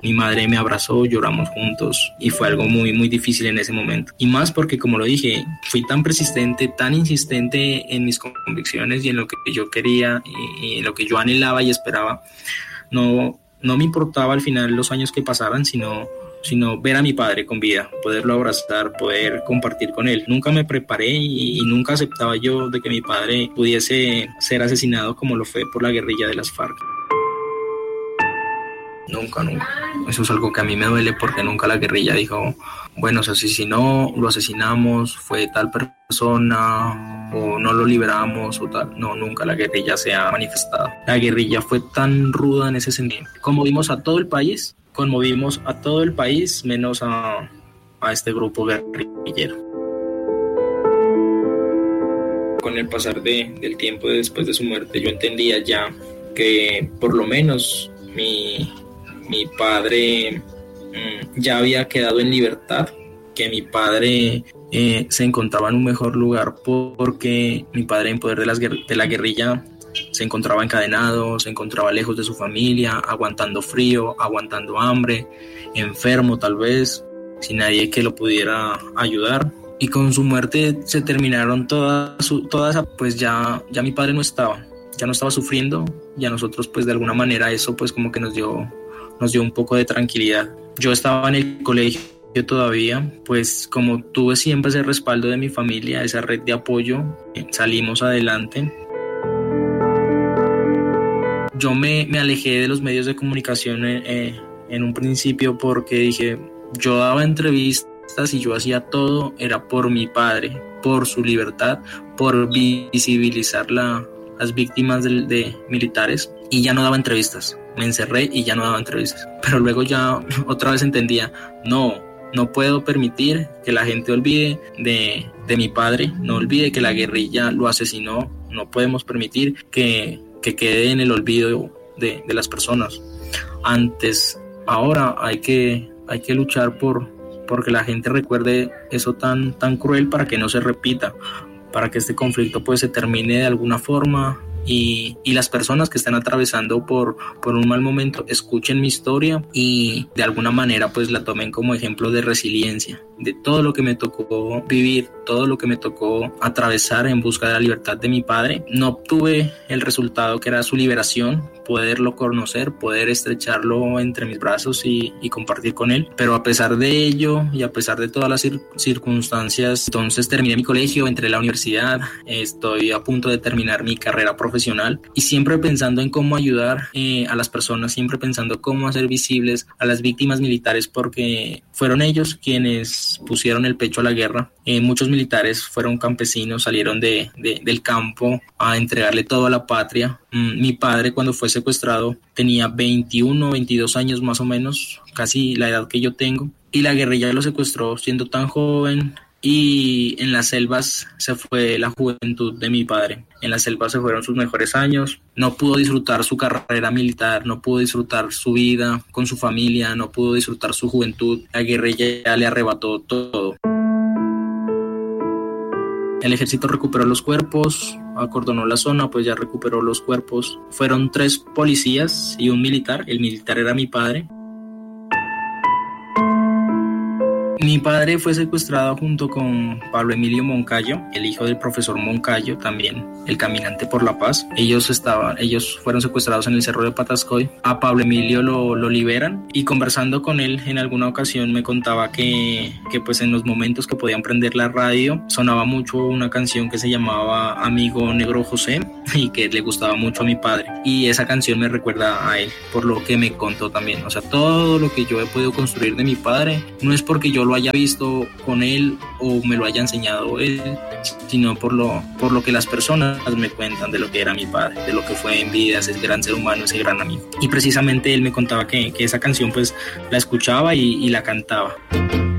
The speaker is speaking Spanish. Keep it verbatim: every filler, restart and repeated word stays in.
Mi madre me abrazó, lloramos juntos y fue algo muy, muy difícil en ese momento. Y más porque, como lo dije, fui tan persistente, tan insistente en mis convicciones y en lo que yo quería y, y en lo que yo anhelaba y esperaba. No, no me importaba al final los años que pasaran, sino... sino ver a mi padre con vida, poderlo abrazar, poder compartir con él. Nunca me preparé y, y nunca aceptaba yo de que mi padre pudiese ser asesinado como lo fue por la guerrilla de las FARC. Nunca, nunca. Eso es algo que a mí me duele porque nunca la guerrilla dijo, bueno, se asesinó, lo asesinamos, fue tal persona o no lo liberamos o tal. No, nunca la guerrilla se ha manifestado. La guerrilla fue tan ruda en ese sentido. Como vimos a todo el país, conmovimos a todo el país menos a, a este grupo guerrillero. Con el pasar de, del tiempo después de su muerte, yo entendía ya que por lo menos mi, mi padre mmm, ya había quedado en libertad, que mi padre eh, se encontraba en un mejor lugar porque mi padre, en poder de, las, de la guerrilla, se encontraba encadenado, se encontraba lejos de su familia, aguantando frío, aguantando hambre, enfermo tal vez, sin nadie que lo pudiera ayudar. Y con su muerte se terminaron todas, todas pues ya, ya mi padre no estaba, ya no estaba sufriendo, y a nosotros pues de alguna manera eso pues como que nos dio, nos dio un poco de tranquilidad. Yo estaba en el colegio todavía, pues como tuve siempre ese respaldo de mi familia, esa red de apoyo, salimos adelante. Yo me, me alejé de los medios de comunicación eh, en un principio porque dije, yo daba entrevistas y yo hacía todo, era por mi padre, por su libertad, por visibilizar la, las víctimas de, de militares, y ya no daba entrevistas, me encerré y ya no daba entrevistas. Pero luego ya otra vez entendía, no, no puedo permitir que la gente olvide de, de mi padre, no olvide que la guerrilla lo asesinó, no podemos permitir que que quede en el olvido de, de las personas. Antes, ahora hay que, hay que luchar por, por que la gente recuerde eso tan, tan cruel para que no se repita, para que este conflicto pues se termine de alguna forma y, y las personas que están atravesando por, por un mal momento escuchen mi historia y de alguna manera pues la tomen como ejemplo de resiliencia, de todo lo que me tocó vivir, todo lo que me tocó atravesar en busca de la libertad de mi padre. No obtuve el resultado que era su liberación, poderlo conocer, poder estrecharlo entre mis brazos y, y compartir con él, pero a pesar de ello y a pesar de todas las cir- circunstancias, entonces terminé mi colegio, entré a la universidad, estoy a punto de terminar mi carrera profesional y siempre pensando en cómo ayudar eh, a las personas, siempre pensando cómo hacer visibles a las víctimas militares, porque fueron ellos quienes pusieron el pecho a la guerra. Eh, muchos militares fueron campesinos, salieron de, de, del campo a entregarle todo a la patria. Mm, mi padre, cuando fue secuestrado, tenía veintiuno, veintidós años más o menos, casi la edad que yo tengo, y la guerrilla lo secuestró siendo tan joven. Y en las selvas se fue la juventud de mi padre. En las selvas se fueron sus mejores años. No pudo disfrutar su carrera militar, no pudo disfrutar su vida con su familia, no pudo disfrutar su juventud. La guerrilla ya le arrebató todo. El ejército recuperó los cuerpos, acordonó la zona, pues ya recuperó los cuerpos. Fueron tres policías y un militar. El militar era mi padre. Mi padre fue secuestrado junto con Pablo Emilio Moncayo, el hijo del profesor Moncayo, también el caminante por la paz. Ellos estaban, ellos fueron secuestrados en el cerro de Patascoy. A Pablo Emilio lo, lo liberan y conversando con él en alguna ocasión me contaba que, que pues en los momentos que podían prender la radio sonaba mucho una canción que se llamaba Amigo Negro José y que le gustaba mucho a mi padre. Y esa canción me recuerda a él, por lo que me contó también. O sea, todo lo que yo he podido construir de mi padre no es porque yo lo haya visto con él o me lo haya enseñado él, sino por lo, por lo que las personas me cuentan de lo que era mi padre, de lo que fue en vida, ese gran ser humano, ese gran amigo. Y precisamente él me contaba que, que esa canción pues la escuchaba y, y la cantaba.